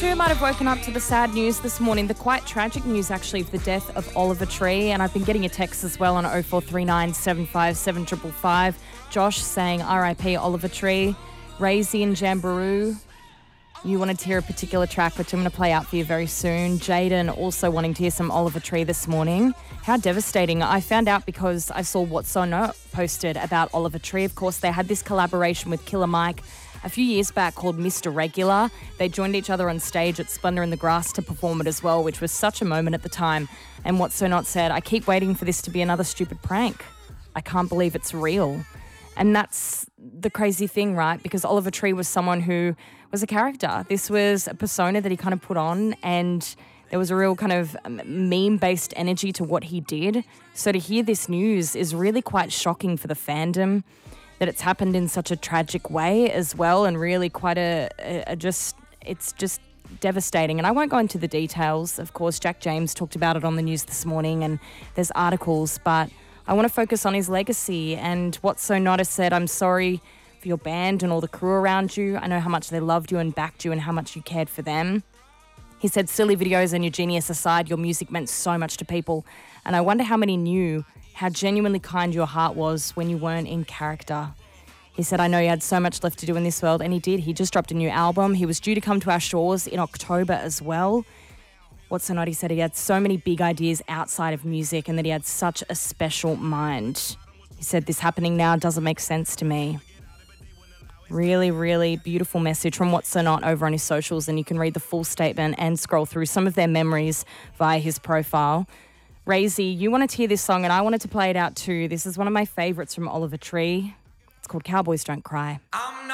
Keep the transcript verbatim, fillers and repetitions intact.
too might have woken up to the sad news this morning, the quite tragic news actually of the death of Oliver Tree. And I've been getting a text as well on oh four three nine, seven five seven, five five five. Josh saying R I P Oliver Tree. Razy and Jamboree, you wanted to hear a particular track, which I'm going to play out for you very soon. Jaden also wanting to hear some Oliver Tree this morning. How devastating. I found out because I saw What's So Not posted about Oliver Tree. Of course, they had this collaboration with Killer Mike a few years back called Mister Regular. They joined each other on stage at Splendor in the Grass to perform it as well, which was such a moment at the time. And What's So Not said, I keep waiting for this to be another stupid prank. I can't believe it's real. And that's the crazy thing, right? Because Oliver Tree was someone who was a character. This was a persona that he kind of put on, and there was a real kind of meme-based energy to what he did. So to hear this news is really quite shocking for the fandom, that it's happened in such a tragic way as well, and really quite a, a, a just, it's just devastating. And I won't go into the details. Of course, Jack James talked about it on the news this morning, and there's articles, but I want to focus on his legacy. And What's So Not has said, I'm sorry for your band and all the crew around you. I know how much they loved you and backed you and how much you cared for them. He said, silly videos and your genius aside, your music meant so much to people. And I wonder how many knew how genuinely kind your heart was when you weren't in character. He said, I know you had so much left to do in this world, and he did. He just dropped a new album. He was due to come to our shores in October as well. What's So Not, he said he had so many big ideas outside of music and that he had such a special mind. He said, this happening now doesn't make sense to me. Really, really beautiful message from What's So Not over on his socials, and you can read the full statement and scroll through some of their memories via his profile. Razy, you wanted to hear this song and I wanted to play it out too. This is one of my favourites from Oliver Tree. It's called Cowboys Don't Cry.